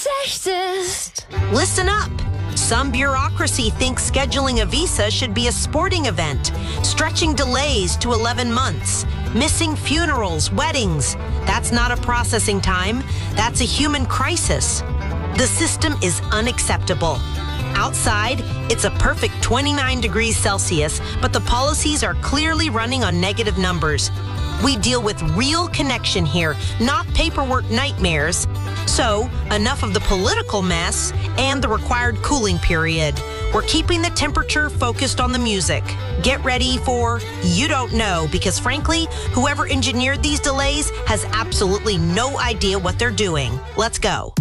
sexist. Listen up. Some bureaucracy thinks scheduling a visa should be a sporting event, stretching delays to 11 months, missing funerals, weddings. That's not a processing time. That's a human crisis. The system is unacceptable. Outside, it's a perfect 29 degrees Celsius, but the policies are clearly running on negative numbers. We deal with real connection here, not paperwork nightmares. So, enough of the political mess and the required cooling period. We're keeping the temperature focused on the music. Get ready for You Don't Know, because frankly, whoever engineered these delays has absolutely no idea what they're doing. Let's go.